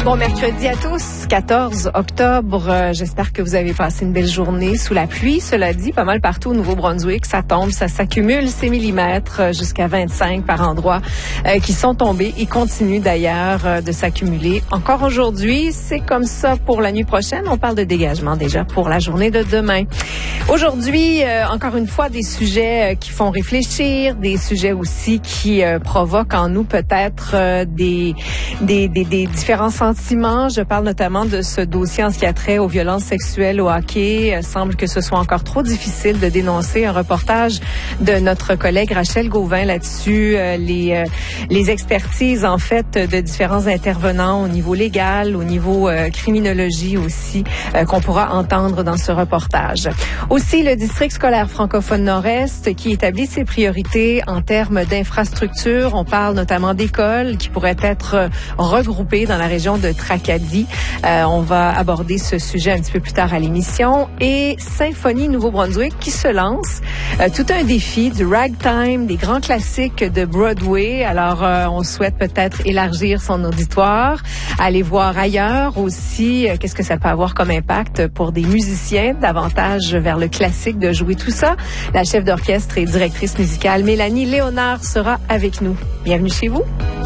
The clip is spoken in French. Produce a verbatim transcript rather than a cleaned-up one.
Bon mercredi à tous, quatorze octobre. Euh, j'espère que vous avez passé une belle journée sous la pluie. Cela dit, pas mal partout au Nouveau-Brunswick, ça tombe, ça s'accumule, ces millimètres euh, jusqu'à vingt-cinq par endroit euh, qui sont tombés et continuent d'ailleurs euh, de s'accumuler. Encore aujourd'hui, c'est comme ça pour la nuit prochaine. On parle de dégagement déjà pour la journée de demain. Aujourd'hui, euh, encore une fois, des sujets euh, qui font réfléchir, des sujets aussi qui euh, provoquent en nous peut-être euh, des, des, des, des différents sentiments. Je parle notamment de ce dossier en ce qui a trait aux violences sexuelles au hockey. Il semble que ce soit encore trop difficile de dénoncer. Un reportage de notre collègue Rachel Gauvin là-dessus. Euh, les, euh, les expertises, en fait, de différents intervenants au niveau légal, au niveau euh, criminologie aussi, euh, qu'on pourra entendre dans ce reportage. Aussi, le district scolaire francophone Nord-Est qui établit ses priorités en termes d'infrastructures. On parle notamment d'écoles qui pourraient être regroupées dans la région de Tracadie. Euh, on va aborder ce sujet un petit peu plus tard à l'émission. Et Symphonie Nouveau-Brunswick qui se lance. Euh, tout un défi du ragtime, des grands classiques de Broadway. Alors, euh, on souhaite peut-être élargir son auditoire, aller voir ailleurs aussi. Euh, qu'est-ce que ça peut avoir comme impact pour des musiciens, davantage vers le classique de jouer tout ça. La chef d'orchestre et directrice musicale Mélanie Léonard sera avec nous. Bienvenue chez vous.